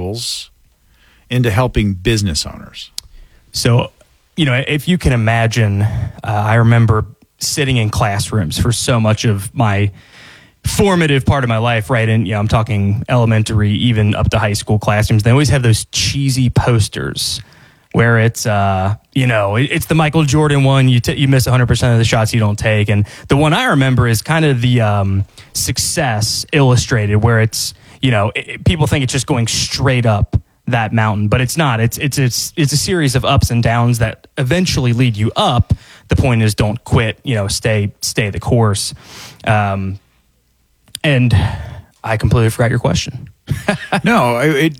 tables into helping business owners? So, if you can imagine, I remember sitting in classrooms for so much of my formative part of my life, right? And I'm talking elementary, even up to high school classrooms. They always have those cheesy posters where it's, it's the Michael Jordan one. You miss 100% of the shots you don't take. And the one I remember is kind of the Success Illustrated, where it's, people think it's just going straight up that mountain, but it's not. It's a series of ups and downs that eventually lead you up. The point is, don't quit. Stay the course. And I completely forgot your question. No,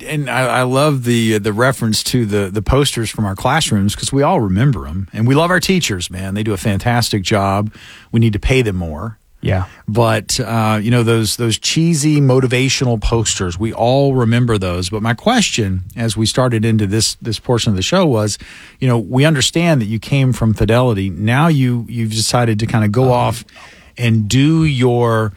I love the reference to the posters from our classrooms, because we all remember them, and we love our teachers. Man, they do a fantastic job. We need to pay them more. Yeah, but those cheesy motivational posters, we all remember those. But my question, as we started into this portion of the show, was, we understand that you came from Fidelity. Now you've decided to kind of go off and do your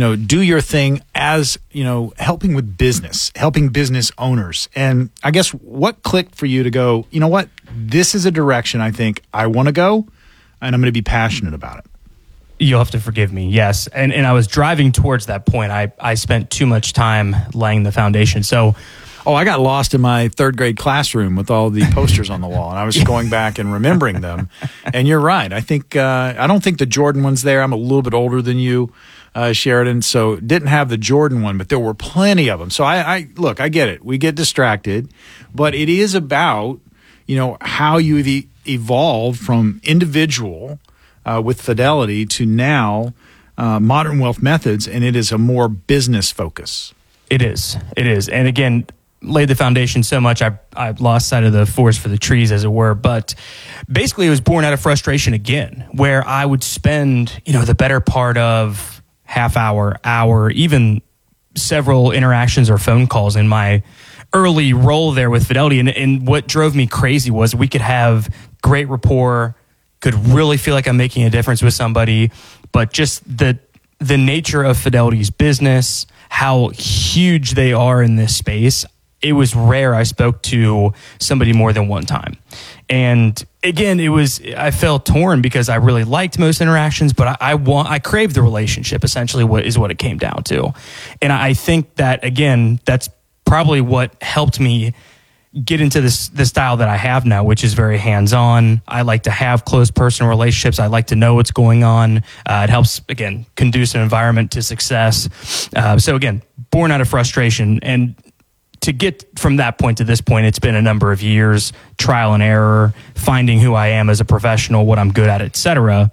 thing as, helping with business, helping business owners. And I guess what clicked for you to go, you know what, this is a direction I think I want to go, and I'm going to be passionate about it? You'll have to forgive me, yes. And I was driving towards that point. I spent too much time laying the foundation. So, I got lost in my third grade classroom with all the posters on the wall, and I was going back and remembering them. And you're right. I think I don't think the Jordan one's there. I'm a little bit older than you, Sheridan, so didn't have the Jordan one, but there were plenty of them. So I look, I get it. We get distracted, but it is about, how you evolved from individual with Fidelity to now Modern Wealth Methods, and it is a more business focus. It is. And again, laid the foundation so much, I lost sight of the forest for the trees, as it were. But basically, it was born out of frustration again, where I would spend, the better part of half hour, even several interactions or phone calls in my early role there with Fidelity. And what drove me crazy was we could have great rapport, could really feel like I'm making a difference with somebody, but just the nature of Fidelity's business, how huge they are in this space, it was rare I spoke to somebody more than one time. And again, I felt torn because I really liked most interactions, but I craved the relationship, essentially, what it came down to. And I think that, again, that's probably what helped me get into the style that I have now, which is very hands-on. I like to have close personal relationships. I like to know what's going on. It helps, again, conduce an environment to success. So again, born out of frustration. And to get from that point to this point, it's been a number of years, trial and error, finding who I am as a professional, what I'm good at, etc.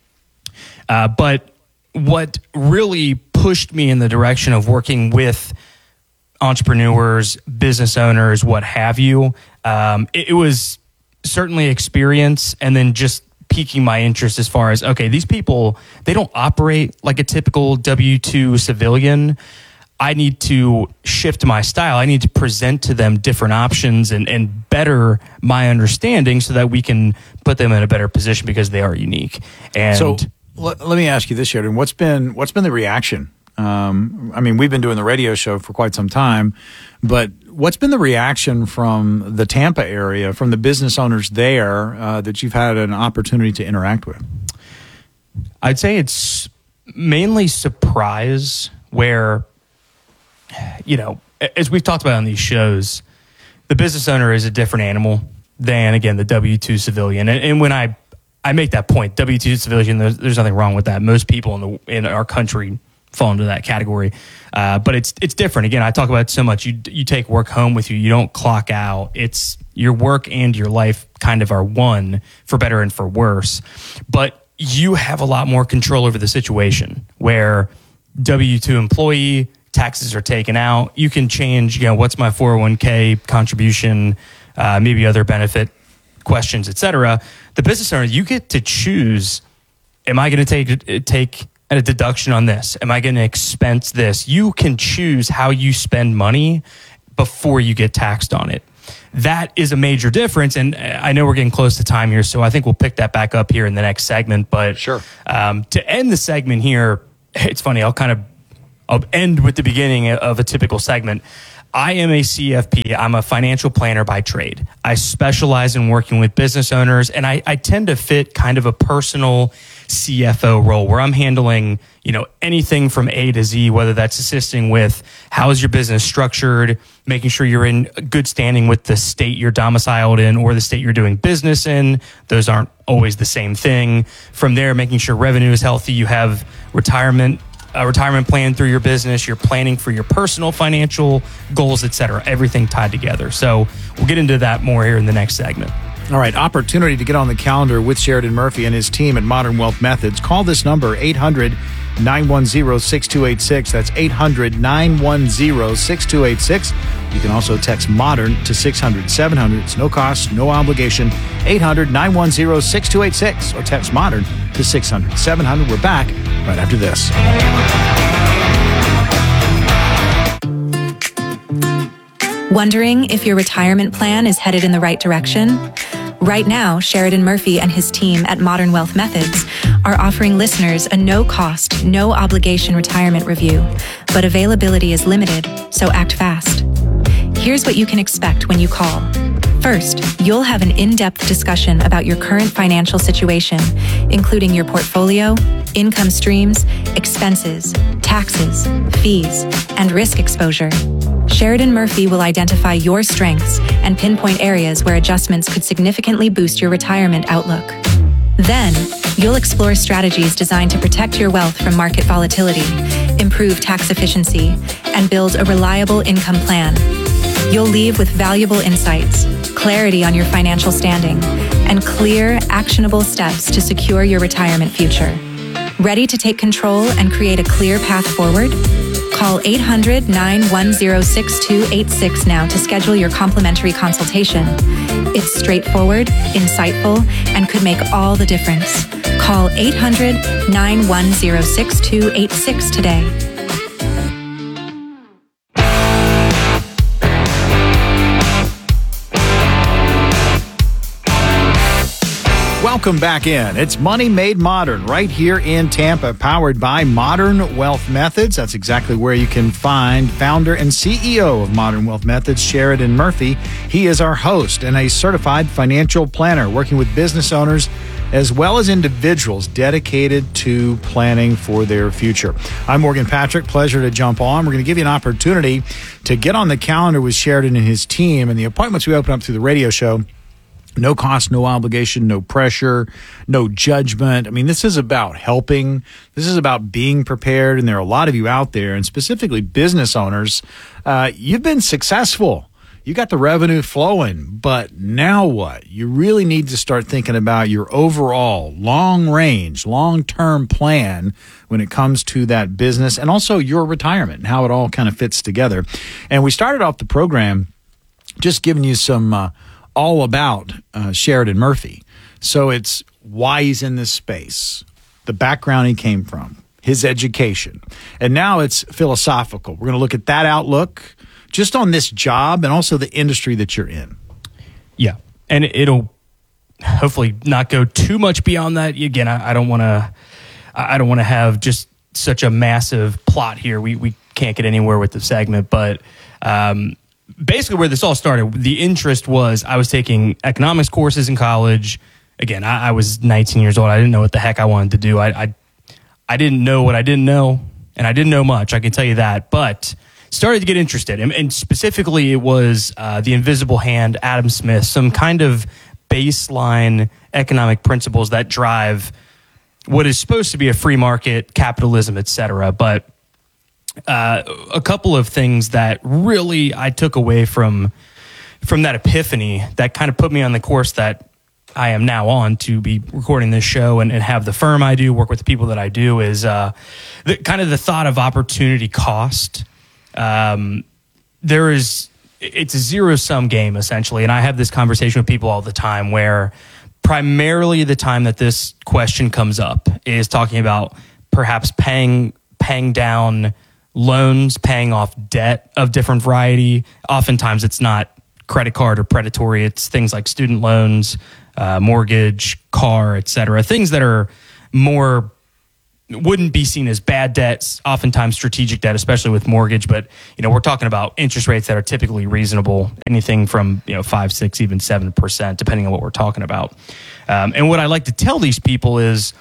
But what really pushed me in the direction of working with entrepreneurs, business owners, what have you, it was certainly experience, and then just piquing my interest as far as, okay, these people, they don't operate like a typical W-2 civilian. I need to shift my style. I need to present to them different options and better my understanding so that we can put them in a better position because they are unique. And so let me ask you this, Sheridan. What's been the reaction? We've been doing the radio show for quite some time, but what's been the reaction from the Tampa area, from the business owners there that you've had an opportunity to interact with? I'd say it's mainly surprise, where, as we've talked about on these shows, the business owner is a different animal than, again, the W-2 civilian. And when I make that point, W-2 civilian, there's nothing wrong with that. Most people in our country fall into that category. But it's different. Again, I talk about it so much. You take work home with you. You don't clock out. It's your work and your life kind of are one, for better and for worse. But you have a lot more control over the situation, where W-2 employee, taxes are taken out. You can change, what's my 401k contribution, maybe other benefit questions, etc. The business owner, you get to choose, am I going to take a deduction on this? Am I going to expense this? You can choose how you spend money before you get taxed on it. That is a major difference. And I know we're getting close to time here, so I think we'll pick that back up here in the next segment. But sure. To end the segment here, it's funny, I'll end with the beginning of a typical segment. I am a CFP. I'm a financial planner by trade. I specialize in working with business owners, and I tend to fit kind of a personal CFO role where I'm handling, anything from A to Z, whether that's assisting with how is your business structured, making sure you're in good standing with the state you're domiciled in or the state you're doing business in. Those aren't always the same thing. From there, making sure revenue is healthy, you have a retirement plan through your business, you're planning for your personal financial goals, etc. Everything tied together. So we'll get into that more here in the next segment. All right, opportunity to get on the calendar with Sheridan Murphy and his team at Modern Wealth Methods. Call this number, 800-910-6286. That's 800-910-6286. You can also text MODERN to 600-700. It's no cost, no obligation. 800-910-6286 or text MODERN to 600-700. We're back right after this. Wondering if your retirement plan is headed in the right direction? Right now, Sheridan Murphy and his team at Modern Wealth Methods are offering listeners a no-cost, no-obligation retirement review, but availability is limited, so act fast. Here's what you can expect when you call. First, you'll have an in-depth discussion about your current financial situation, including your portfolio, income streams, expenses, taxes, fees, and risk exposure. Sheridan Murphy will identify your strengths and pinpoint areas where adjustments could significantly boost your retirement outlook. Then, you'll explore strategies designed to protect your wealth from market volatility, improve tax efficiency, and build a reliable income plan. You'll leave with valuable insights, clarity on your financial standing, and clear, actionable steps to secure your retirement future. Ready to take control and create a clear path forward? Call 800-910-6286 now to schedule your complimentary consultation. It's straightforward, insightful, and could make all the difference. Call 800-910-6286 today. Welcome back in. It's Money Made Modern right here in Tampa, powered by Modern Wealth Methods. That's exactly where you can find founder and CEO of Modern Wealth Methods, Sheridan Murphy. He is our host and a certified financial planner working with business owners as well as individuals dedicated to planning for their future. I'm Morgan Patrick. Pleasure to jump on. We're going to give you an opportunity to get on the calendar with Sheridan and his team, and the appointments we open up through the radio show. No cost, no obligation, no pressure, no judgment. I mean, this is about helping. This is about being prepared. And there are a lot of you out there, and specifically business owners. You've been successful. You got the revenue flowing, but now what? You really need to start thinking about your overall long-range, long-term plan when it comes to that business and also your retirement and how it all kind of fits together. And we started off the program just giving you some all about Sheridan Murphy. So it's why he's in this space, the background he came from, his education. And now it's philosophical. We're going to look at that outlook just on this job and also the industry that you're in. Yeah. And it'll hopefully not go too much beyond that. Again, I don't want to have just such a massive plot here. We can't get anywhere with the segment, but basically where this all started, the interest was I was taking economics courses in college. Again, I was 19 years old. I didn't know what the heck I wanted to do. I didn't know what I didn't know, and I didn't know much, I can tell you that, but started to get interested. And specifically, it was The Invisible Hand, Adam Smith, some kind of baseline economic principles that drive what is supposed to be a free market, capitalism, etc. But a couple of things that really I took away from that epiphany that kind of put me on the course that I am now on to be recording this show and have the firm I do, work with the people that I do, is the thought of opportunity cost. It's a zero-sum game, essentially. And I have this conversation with people all the time where primarily the time that this question comes up is talking about perhaps paying down loans, paying off debt of different variety. Oftentimes it's not credit card or predatory. It's things like student loans, mortgage, car, etc. Things that are more wouldn't be seen as bad debts, oftentimes strategic debt, especially with mortgage. But, we're talking about interest rates that are typically reasonable, anything from, 5, 6, even 7%, depending on what we're talking about. And what I like to tell these people is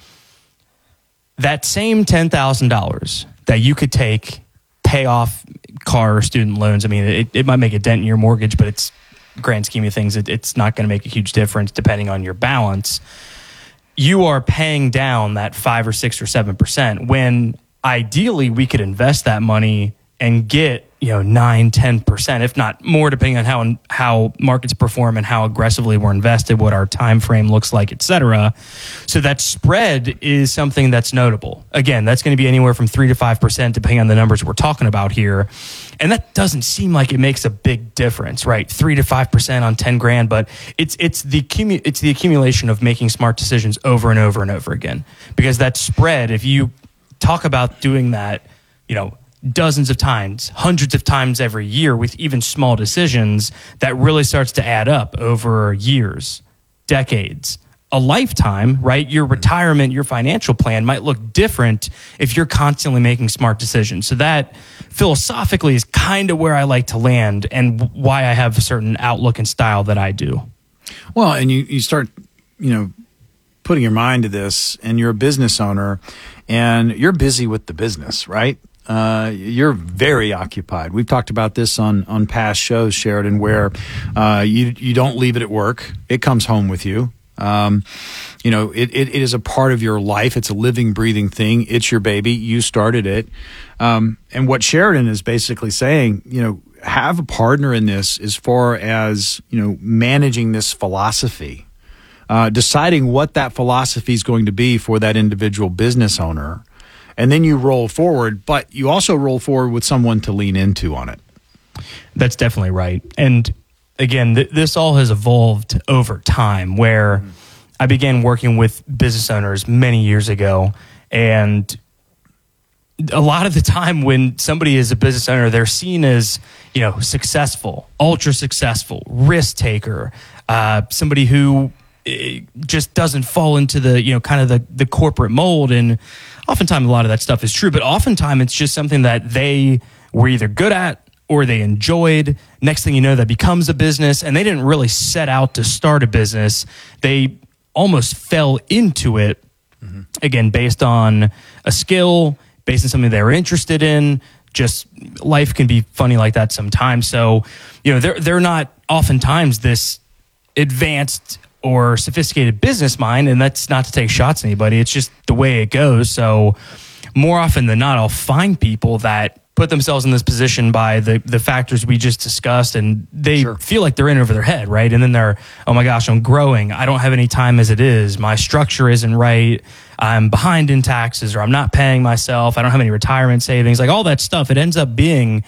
that same $10,000 that you could take, pay off car or student loans. I mean, it might make a dent in your mortgage, but it's grand scheme of things, it's not going to make a huge difference depending on your balance. You are paying down that 5 or 6 or 7% when ideally we could invest that money and get 9, 10%, if not more, depending on how markets perform and how aggressively we're invested, what our time frame looks like, et cetera. So that spread is something that's notable. Again, that's going to be anywhere from 3 to 5%, depending on the numbers we're talking about here. And that doesn't seem like it makes a big difference, right? 3 to 5% on 10 grand, but it's the accumulation of making smart decisions over and over and over again. Because that spread, if you talk about doing that, dozens of times, hundreds of times every year with even small decisions, that really starts to add up over years, decades, a lifetime, right? Your retirement, your financial plan might look different if you're constantly making smart decisions. So that philosophically is kind of where I like to land and why I have a certain outlook and style that I do. Well, and you start, putting your mind to this, and you're a business owner and you're busy with the business, right? You're very occupied. We've talked about this on past shows, Sheridan, where you don't leave it at work. It comes home with you. It is a part of your life. It's a living, breathing thing. It's your baby. You started it. And what Sheridan is basically saying, have a partner in this as far as, managing this philosophy, deciding what that philosophy is going to be for that individual business owner. And then you roll forward, but you also roll forward with someone to lean into on it. That's definitely right. And again, this all has evolved over time, where I began working with business owners many years ago. And a lot of the time when somebody is a business owner, they're seen as, successful, ultra successful, risk taker, somebody who just doesn't fall into the, kind of the corporate mold. And oftentimes a lot of that stuff is true, but oftentimes it's just something that they were either good at or they enjoyed. Next thing you know, that becomes a business, and they didn't really set out to start a business. They almost fell into it, again, based on a skill, based on something they were interested in. Just life can be funny like that sometimes. So, they're not oftentimes this advanced or sophisticated business mind, and that's not to take shots at anybody. It's just the way it goes. So more often than not, I'll find people that put themselves in this position by the factors we just discussed, and they feel like they're in over their head, right? And then they're, oh my gosh, I'm growing. I don't have any time as it is. My structure isn't right. I'm behind in taxes, or I'm not paying myself. I don't have any retirement savings. Like all that stuff, it ends up being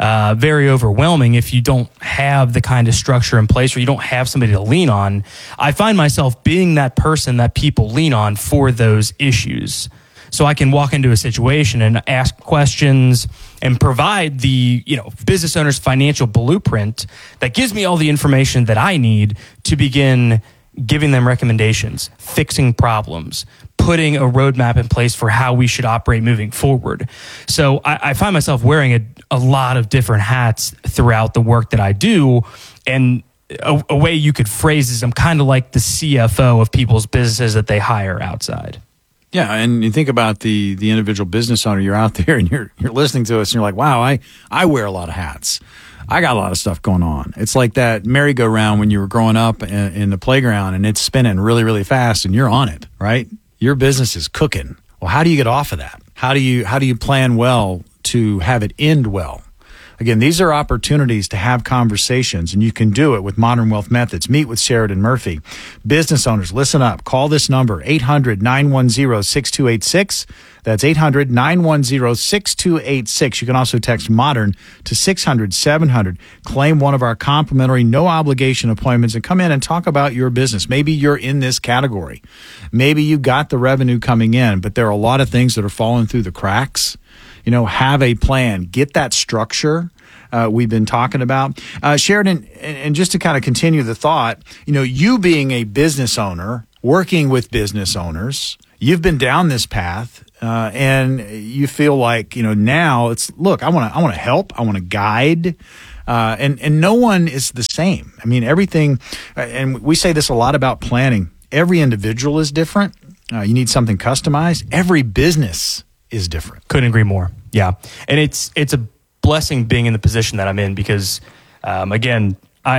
very overwhelming if you don't have the kind of structure in place, or you don't have somebody to lean on. I find myself being that person that people lean on for those issues. So I can walk into a situation and ask questions and provide the, business owner's financial blueprint that gives me all the information that I need to begin giving them recommendations, fixing problems, putting a roadmap in place for how we should operate moving forward. So I find myself wearing a lot of different hats throughout the work that I do. And a way you could phrase is I'm kind of like the CFO of people's businesses that they hire outside. Yeah, and you think about the individual business owner. You're out there and you're listening to us, and you're like, wow, I wear a lot of hats. I got a lot of stuff going on. It's like that merry-go-round when you were growing up in the playground, and it's spinning really, really fast, and you're on it, right? Your business is cooking. Well, how do you get off of that? How do you plan well to have it end well? Again, these are opportunities to have conversations, and you can do it with Modern Wealth Methods. Meet with Sheridan Murphy. Business owners, listen up. Call this number, 800-910-6286. That's 800-910-6286. You can also text MODERN to 600-700. Claim one of our complimentary, no-obligation appointments and come in and talk about your business. Maybe you're in this category. Maybe you got the revenue coming in, but there are a lot of things that are falling through the cracks. Have a plan. Get that structure we've been talking about. Sheridan, and just to kind of continue the thought, you being a business owner, working with business owners, you've been down this path. and you feel like, now it's, look, I want to help. I want to guide. And no one is the same. I mean, everything, and we say this a lot about planning. Every individual is different. You need something customized. Every business is different. Couldn't agree more. Yeah. And it's a blessing being in the position that I'm in because, again,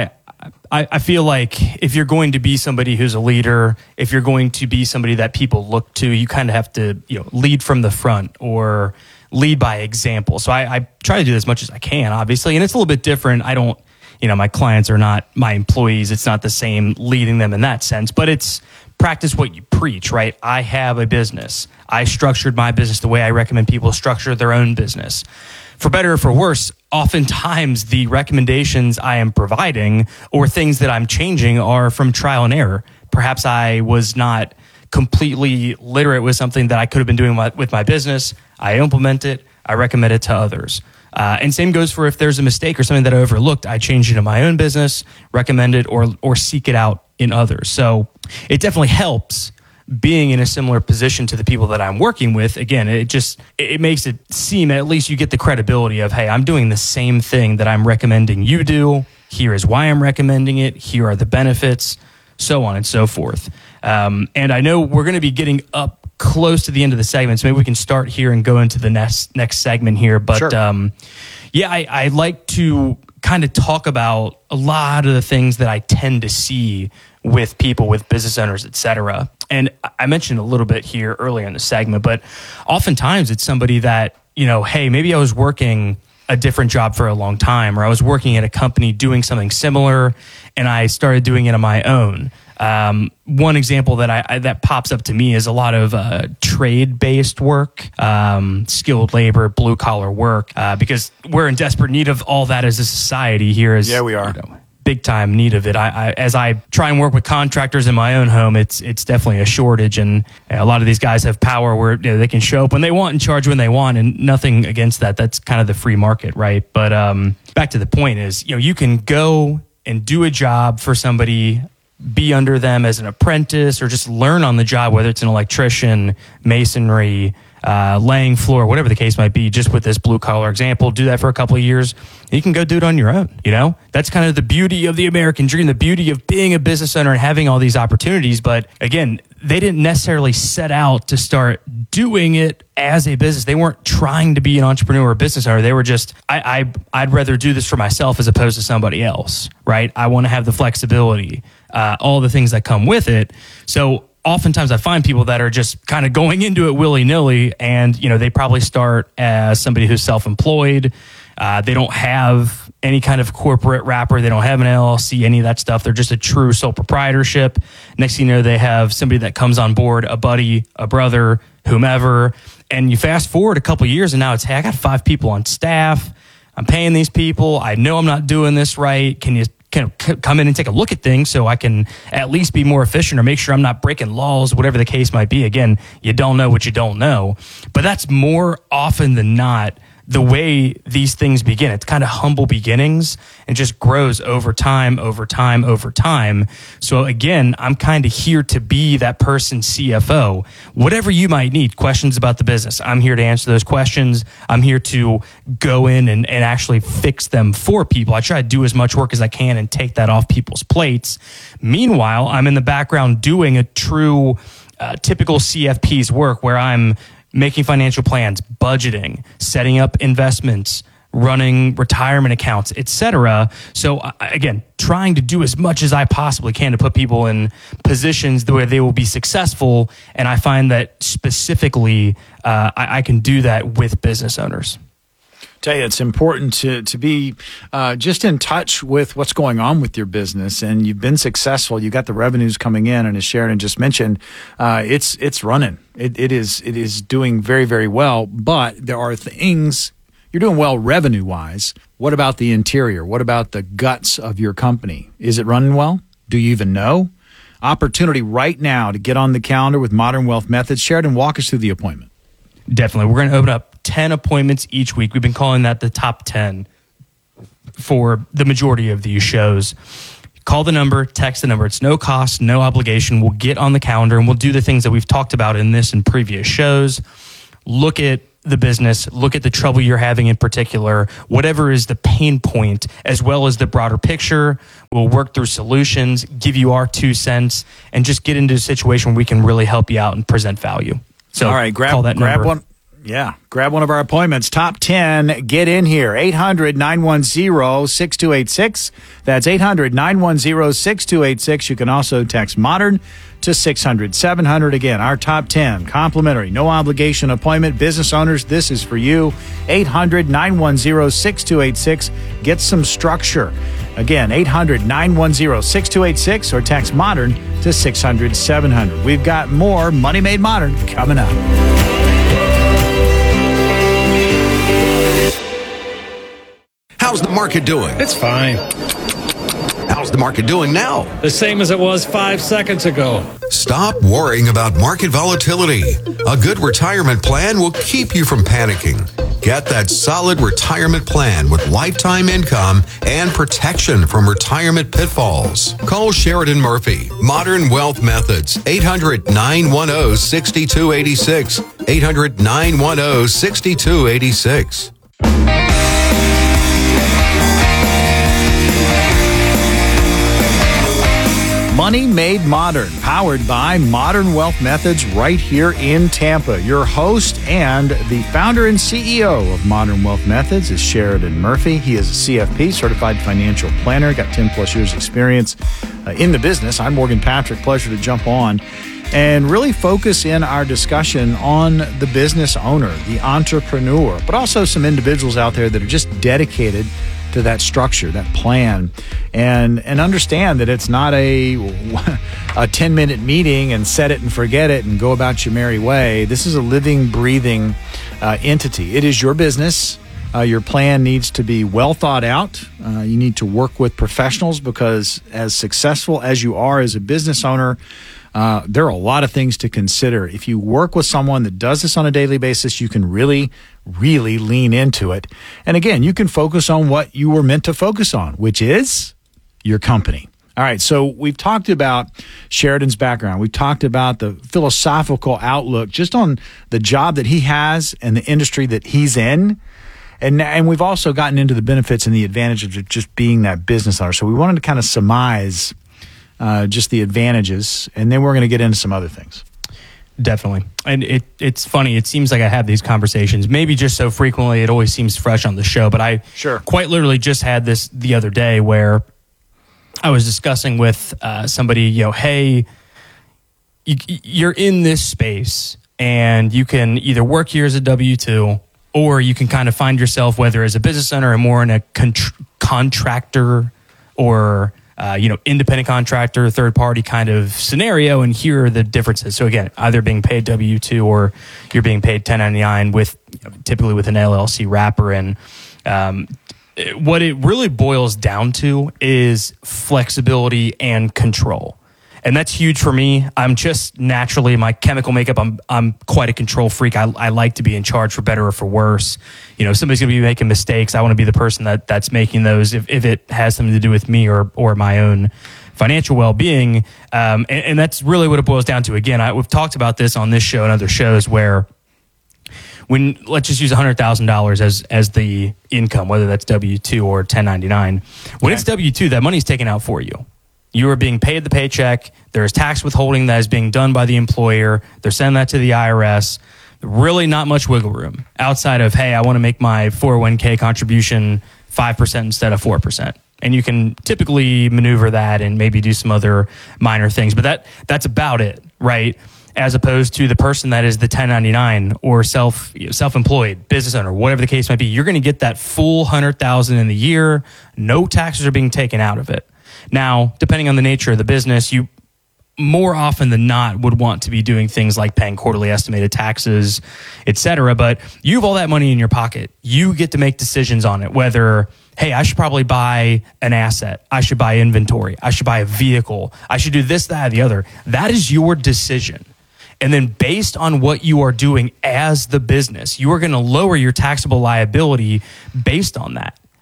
I feel like if you're going to be somebody who's a leader, if you're going to be somebody that people look to, you kind of have to, lead from the front or lead by example. So I try to do as much as I can, obviously. And it's a little bit different. I don't, my clients are not my employees. It's not the same leading them in that sense, but it's practice what you preach, right? I have a business. I structured my business the way I recommend people structure their own business. For better or for worse, oftentimes the recommendations I am providing or things that I'm changing are from trial and error. Perhaps I was not completely literate with something that I could have been doing with my business. I implement it. I recommend it to others. And same goes for if there's a mistake or something that I overlooked, I change it in my own business, recommend it, or seek it out in others. So it definitely helps being in a similar position to the people that I'm working with. Again, it makes it seem, at least you get the credibility of, hey, I'm doing the same thing that I'm recommending you do. Here is why I'm recommending it. Here are the benefits, so on and so forth. And I know we're going to be getting up close to the end of the segment, so maybe we can start here and go into the next segment here. But sure. I like to kind of talk about a lot of the things that I tend to see with people, with business owners, et cetera. And I mentioned a little bit here earlier in the segment, but oftentimes it's somebody that, hey, maybe I was working a different job for a long time, or I was working at a company doing something similar, and I started doing it on my own. One example that pops up to me is a lot of trade-based work, skilled labor, blue-collar work, because we're in desperate need of all that as a society here. Yeah, we are. Big time need of it. As I try and work with contractors in my own home, it's definitely a shortage, and a lot of these guys have power where they can show up when they want and charge when they want, and nothing against that. That's kind of the free market, right? But back to the point is, you can go and do a job for somebody, be under them as an apprentice, or just learn on the job, whether it's an electrician, masonry, laying floor, whatever the case might be. Just with this blue collar example, do that for a couple of years. You can go do it on your own. That's kind of the beauty of the American dream, the beauty of being a business owner and having all these opportunities. But again, they didn't necessarily set out to start doing it as a business. They weren't trying to be an entrepreneur or business owner. They were just, I'd rather do this for myself as opposed to somebody else, right? I want to have the flexibility, all the things that come with it. So oftentimes I find people that are just kind of going into it willy-nilly, and they probably start as somebody who's self-employed. They don't have any kind of corporate wrapper. They don't have an LLC, any of that stuff. They're just a true sole proprietorship. Next thing you know, they have somebody that comes on board, a buddy, a brother, whomever. And you fast forward a couple of years, and now it's, hey, I got 5 people on staff. I'm paying these people. I know I'm not doing this right. Can you come in and take a look at things so I can at least be more efficient, or make sure I'm not breaking laws, whatever the case might be? Again, you don't know what you don't know. But that's more often than not the way these things begin. It's kind of humble beginnings and just grows over time. So again, I'm kind of here to be that person, CFO. Whatever you might need, questions about the business, I'm here to answer those questions. I'm here to go in and actually fix them for people. I try to do as much work as I can and take that off people's plates. Meanwhile, I'm in the background doing a true typical CFP's work, where I'm making financial plans, budgeting, setting up investments, running retirement accounts, etc. So again, trying to do as much as I possibly can to put people in positions where they will be successful. And I find that specifically, I can do that with business owners. Tell you, it's important to be just in touch with what's going on with your business, and you've been successful. You got the revenues coming in, and as Sheridan just mentioned, it's running. It is doing very, very well. But there are things you're doing well revenue wise. What about the interior? What about the guts of your company? Is it running well? Do you even know? Opportunity right now to get on the calendar with Modern Wealth Methods. Sheridan, walk us through the appointment. Definitely. We're going to open up 10 appointments each week. We've been calling that the top 10 for the majority of these shows. Call the number, text the number. It's no cost, no obligation. We'll get on the calendar and we'll do the things that we've talked about in this and previous shows. look at the business, look at the trouble you're having in particular, whatever is the pain point, as well as the broader picture. We'll work through solutions, give you our 2 cents, and just get into a situation where we can really help you out and present value. So all right, call that grab number. one. Yeah, grab one of our appointments. Top 10, get in here. 800-910-6286. That's 800-910-6286. You can also text MODERN to 600-700. Again, our top 10, complimentary, no obligation appointment. Business owners, this is for you. 800-910-6286. Get some structure. Again, 800-910-6286 or text MODERN to 600-700. We've got more Money Made Modern coming up. How's the market doing? It's fine. How's the market doing now? The same as it was 5 seconds ago. Stop worrying about market volatility. A good retirement plan will keep you from panicking. Get that solid retirement plan with lifetime income and protection from retirement pitfalls. Call Sheridan Murphy, Modern Wealth Methods, 800-910-6286, 800-910-6286. Money Made Modern, powered by Modern Wealth Methods right here in Tampa. Your host and the founder and CEO of Modern Wealth Methods is Sheridan Murphy. He is a CFP, Certified Financial Planner, got 10 plus years experience in the business. I'm Morgan Patrick. Pleasure to jump on and really focus in our discussion on the business owner, the entrepreneur, but also some individuals out there that are just dedicated to that structure, that plan, and understand that it's not a 10-minute meeting and set it and forget it and go about your merry way. This is a living, breathing entity. It is your business. Your plan needs to be well thought out. You need to work with professionals because as successful as you are as a business owner, there are a lot of things to consider. If you work with someone that does this on a daily basis, you can really lean into it. And again, you can focus on what you were meant to focus on, which is your company. All right, so we've talked about Sheridan's background. We've talked about the philosophical outlook just on the job that he has and the industry that he's in. And we've also gotten into the benefits and the advantages of just being that business owner. So we wanted to kind of surmise just the advantages, and then we're going to get into some other things. Definitely. And it's funny. It seems like I have these conversations, maybe just so frequently, it always seems fresh on the show. But I quite literally just had this the other day where I was discussing with somebody, hey, you're in this space and you can either work here as a W-2 or you can kind of find yourself, whether as a business owner or more in a contractor or independent contractor, third party kind of scenario, and here are the differences. So again, either being paid W-2 or you're being paid 1099 with typically with an LLC wrapper. And what it really boils down to is flexibility and control. And that's huge for me. I'm just naturally, my chemical makeup, I'm quite a control freak. I like to be in charge for better or for worse. Somebody's going to be making mistakes. I want to be the person that's making those if it has something to do with me or my own financial well-being. And that's really what it boils down to. Again, we've talked about this on this show and other shows where let's just use $100,000 as the income, whether that's W-2 or 1099. When it's W-2, that money's taken out for you. You are being paid the paycheck. There is tax withholding that is being done by the employer. They're sending that to the IRS. Really not much wiggle room outside of, hey, I want to make my 401k contribution 5% instead of 4%. And you can typically maneuver that and maybe do some other minor things. But that's about it, right? As opposed to the person that is the 1099 or self-employed business owner, whatever the case might be. You're going to get that full $100,000 in the year. No taxes are being taken out of it. Now, depending on the nature of the business, you more often than not would want to be doing things like paying quarterly estimated taxes, et cetera. But you have all that money in your pocket. You get to make decisions on it, whether, hey, I should probably buy an asset. I should buy inventory. I should buy a vehicle. I should do this, that, or the other. That is your decision. And then based on what you are doing as the business, you are going to lower your taxable liability based on that.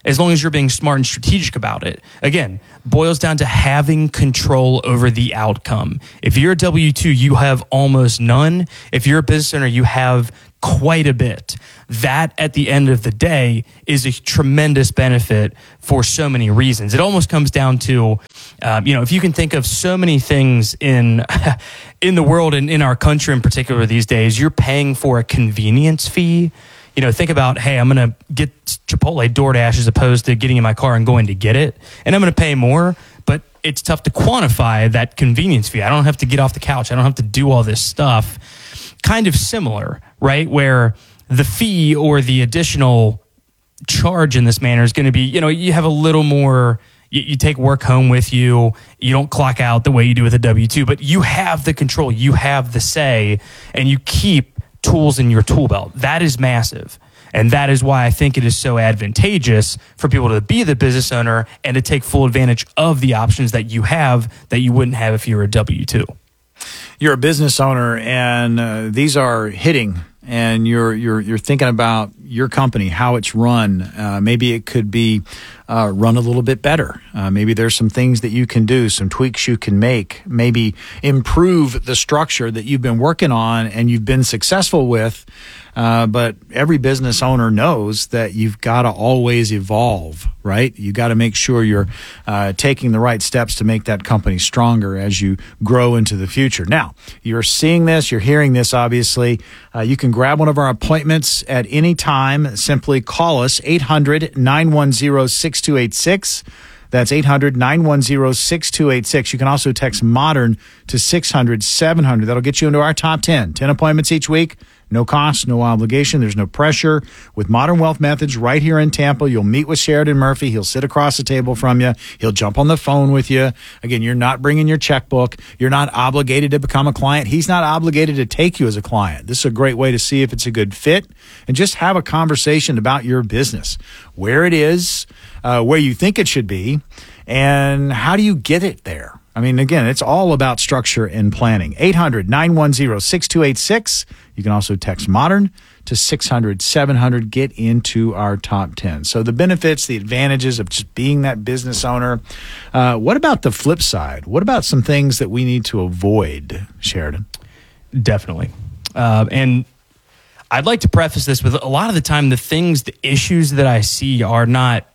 as long as you're being smart and strategic about it. Again, boils down to having control over the outcome. If you're a W-2, you have almost none. If you're a business owner, you have quite a bit. That, at the end of the day, is a tremendous benefit for so many reasons. It almost comes down to, if you can think of so many things in the world and in our country in particular these days, you're paying for a convenience fee. Think about, hey, I'm going to get Chipotle DoorDash as opposed to getting in my car and going to get it. And I'm going to pay more, but it's tough to quantify that convenience fee. I don't have to get off the couch. I don't have to do all this stuff. Kind of similar, right? Where the fee or the additional charge in this manner is going to be, you have a little more, you take work home with you. You don't clock out the way you do with a W-2, but you have the control, you have the say, and you keep tools in your tool belt. That is massive. And that is why I think it is so advantageous for people to be the business owner and to take full advantage of the options that you have that you wouldn't have if you were a W-2. You're a business owner, and these are hitting, and you're thinking about your company, how it's run. Maybe it could be run a little bit better. Maybe there's some things that you can do, some tweaks you can make, maybe improve the structure that you've been working on and you've been successful with. But every business owner knows that you've got to always evolve, right? You got to make sure you're taking the right steps to make that company stronger as you grow into the future. Now, you're seeing this, you're hearing this, obviously. You can grab one of our appointments at any time. Simply call us, 800-910-6286. That's 800-910-6286. You can also text MODERN to 600-700. That'll get you into our top 10. 10 appointments each week. No cost, no obligation. There's no pressure. With Modern Wealth Methods right here in Tampa, you'll meet with Sheridan Murphy. He'll sit across the table from you. He'll jump on the phone with you. Again, you're not bringing your checkbook. You're not obligated to become a client. He's not obligated to take you as a client. This is a great way to see if it's a good fit and just have a conversation about your business, where it is, where you think it should be, and how do you get it there? I mean, again, it's all about structure and planning. 800-910-6286. You can also text MODERN to 600-700. Get into our top 10. So the benefits, the advantages of just being that business owner. What about the flip side? What about some things that we need to avoid, Sheridan? Definitely. And I'd like to preface this with a lot of the time, the issues that I see are not,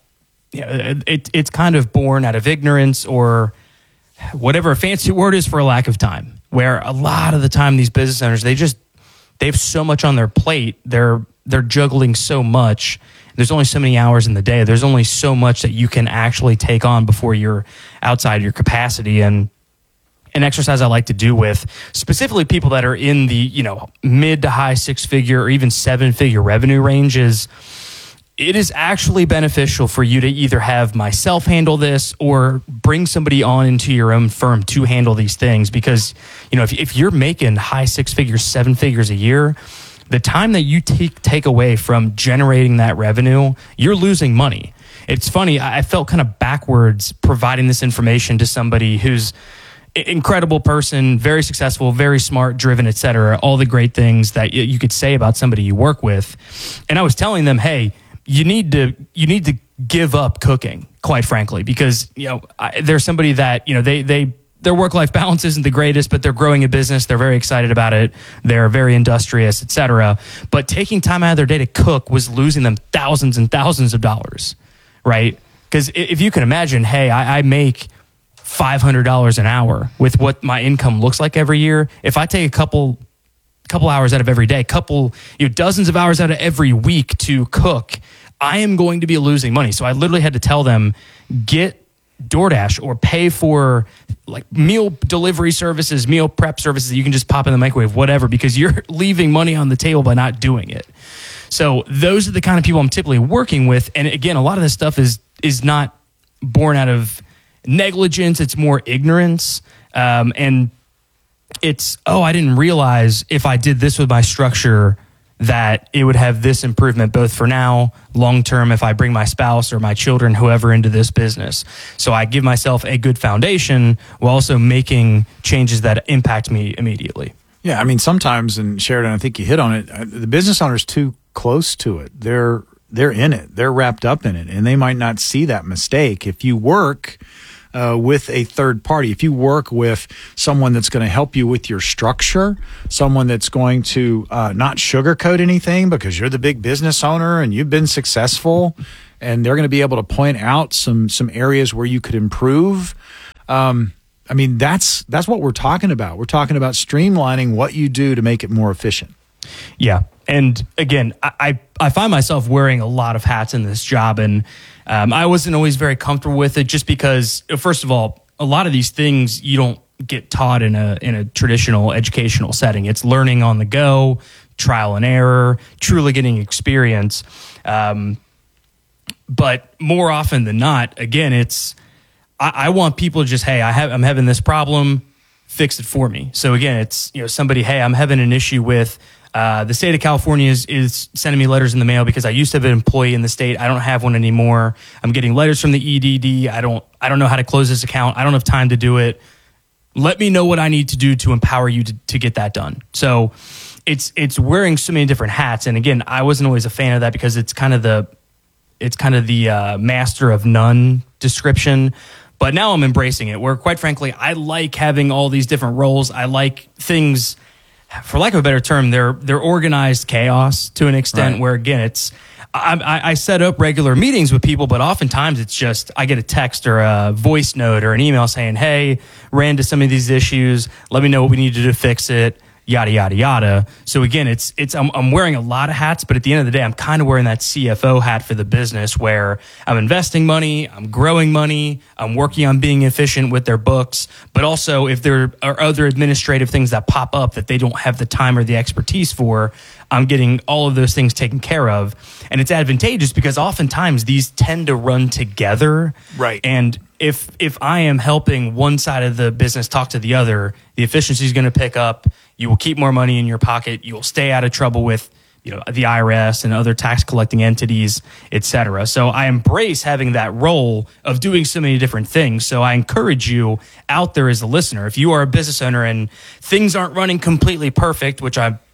it's kind of born out of ignorance or whatever a fancy word is for a lack of time, where a lot of the time these business owners, they have so much on their plate. They're juggling so much. There's only so many hours in the day. There's only so much that you can actually take on before you're outside your capacity. And an exercise I like to do with specifically people that are in the, mid to high 6-figure or even 7-figure revenue range is, it is actually beneficial for you to either have myself handle this or bring somebody on into your own firm to handle these things. Because, if you're making high 6 figures, 7 figures a year, the time that you take away from generating that revenue, you're losing money. It's funny. I felt kind of backwards providing this information to somebody who's an incredible person, very successful, very smart, driven, et cetera, all the great things that you could say about somebody you work with. And I was telling them, hey, you need to give up cooking, quite frankly, because there's somebody that their work-life balance isn't the greatest, but they're growing a business, they're very excited about it, they're very industrious, etc. But taking time out of their day to cook was losing them thousands and thousands of dollars, right? Because if you can imagine, hey, I make $500 an hour with what my income looks like every year. If I take a couple hours out of every day, dozens of hours out of every week to cook, I am going to be losing money. So I literally had to tell them, get DoorDash or pay for like meal delivery services, meal prep services that you can just pop in the microwave, whatever, because you're leaving money on the table by not doing it. So those are the kind of people I'm typically working with. And again, a lot of this stuff is not born out of negligence. It's more ignorance. And it's, I didn't realize if I did this with my structure that it would have this improvement both for now, long term, if I bring my spouse or my children, whoever, into this business. So I give myself a good foundation while also making changes that impact me immediately. Yeah, I mean, sometimes, and Sheridan, I think you hit on it, the business owner's too close to it. They're they're in it. They're wrapped up in it, and they might not see that mistake. If you work with a third party, if you work with someone that's going to help you with your structure, someone that's going to not sugarcoat anything because you're the big business owner and you've been successful, and they're going to be able to point out some areas where you could improve. I mean, that's what we're talking about. We're talking about streamlining what you do to make it more efficient. Yeah. And again, I find myself wearing a lot of hats in this job, and I wasn't always very comfortable with it just because, first of all, a lot of these things you don't get taught in a traditional educational setting. It's learning on the go, trial and error, truly getting experience. But more often than not, again, I want people to just, hey, I'm having this problem, fix it for me. So again, it's somebody, hey, I'm having an issue with the state of California is sending me letters in the mail because I used to have an employee in the state. I don't have one anymore. I'm getting letters from the EDD. I don't know how to close this account. I don't have time to do it. Let me know what I need to do to empower you to get that done. So it's wearing so many different hats. And again, I wasn't always a fan of that because it's kind of the master of none description. But now I'm embracing it, where quite frankly, I like having all these different roles. I like things, for lack of a better term, they're organized chaos to an extent, right, where again, I set up regular meetings with people, but oftentimes it's just I get a text or a voice note or an email saying, hey, ran into some of these issues. Let me know what we need to do to fix it. Yada, yada, yada. So again, I'm wearing a lot of hats, but at the end of the day, I'm kind of wearing that CFO hat for the business where I'm investing money, I'm growing money, I'm working on being efficient with their books, but also if there are other administrative things that pop up that they don't have the time or the expertise for, I'm getting all of those things taken care of. And it's advantageous because oftentimes these tend to run together. Right. And if I am helping one side of the business talk to the other, the efficiency is going to pick up. You will keep more money in your pocket. You will stay out of trouble with the IRS and other tax collecting entities, et cetera. So I embrace having that role of doing so many different things. So I encourage you out there as a listener, if you are a business owner and things aren't running completely perfect, which I'm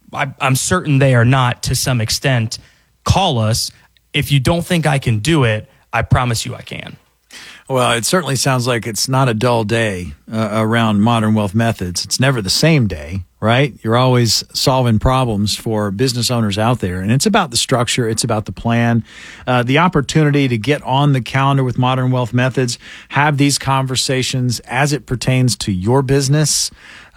certain they are not to some extent, call us. If you don't think I can do it, I promise you I can. Well, it certainly sounds like it's not a dull day around Modern Wealth Methods. It's never the same day, right? You're always solving problems for business owners out there. And it's about the structure. It's about the plan, the opportunity to get on the calendar with Modern Wealth Methods, have these conversations as it pertains to your business.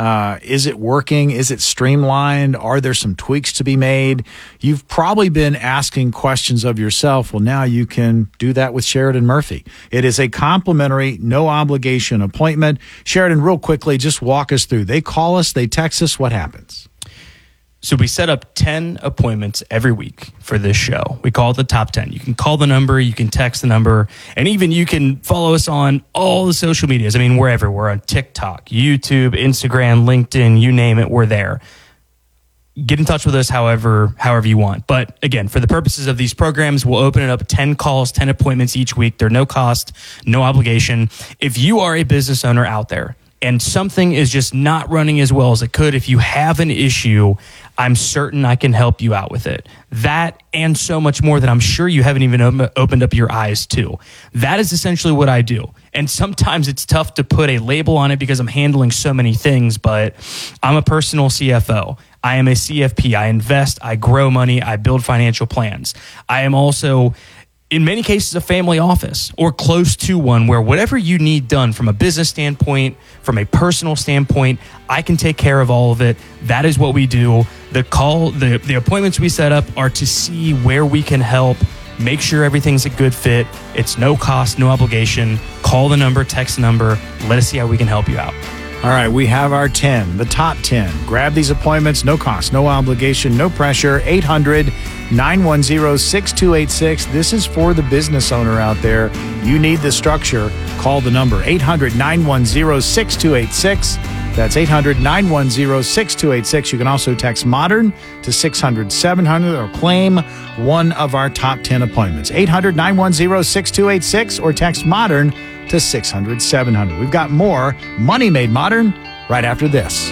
Is it working? Is it streamlined? Are there some tweaks to be made? You've probably been asking questions of yourself. Well, now you can do that with Sheridan Murphy. It is a complimentary, no obligation appointment. Sheridan, real quickly, just walk us through. They call us, they text us. What happens? So we set up 10 appointments every week for this show. We call it the top 10. You can call the number, you can text the number, and even you can follow us on all the social medias. I mean, we're everywhere. We're on TikTok, YouTube, Instagram, LinkedIn, you name it, we're there. Get in touch with us however you want. But again, for the purposes of these programs, we'll open it up 10 calls, 10 appointments each week. They're no cost, no obligation. If you are a business owner out there and something is just not running as well as it could, if you have an issue, I'm certain I can help you out with it. That and so much more that I'm sure you haven't even opened up your eyes to. That is essentially what I do. And sometimes it's tough to put a label on it because I'm handling so many things, but I'm a personal CFO. I am a CFP. I invest, I grow money, I build financial plans. I am also, in many cases, a family office or close to one where whatever you need done from a business standpoint, from a personal standpoint, I can take care of all of it. That is what we do. The appointments we set up are to see where we can help, make sure everything's a good fit. It's no cost, no obligation. Call the number, text the number. Let us see how we can help you out. All right, we have our 10, the top 10. Grab these appointments, no cost, no obligation, no pressure. 800-910-6286. This is for the business owner out there. You need the structure. Call the number, 800-910-6286. That's 800-910-6286. You can also text MODERN to 600-700 or claim one of our top 10 appointments. 800-910-6286 or text MODERN to 600-700. We've got more Money Made Modern right after this.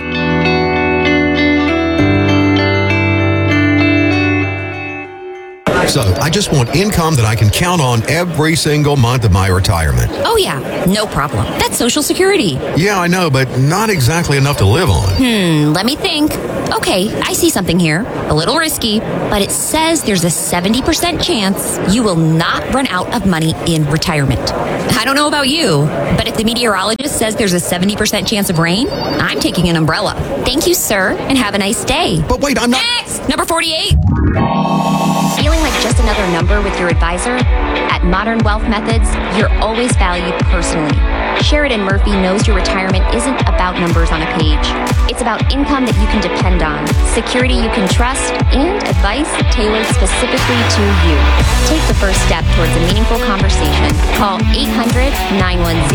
So I just want income that I can count on every single month of my retirement. Oh, yeah, no problem. That's Social Security. Yeah, I know, but not exactly enough to live on. Let me think. Okay, I see something here. A little risky, but it says there's a 70% chance you will not run out of money in retirement. I don't know about you, but if the meteorologist says there's a 70% chance of rain, I'm taking an umbrella. Thank you, sir, and have a nice day. But wait, I'm not... Next, number 48. Feeling like just another number with your advisor? At Modern Wealth Methods, you're always valued personally. Sheridan Murphy knows your retirement isn't about numbers on a page. It's about income that you can depend on, security you can trust, and advice tailored specifically to you. Take the first step towards a meaningful conversation. Call 800-910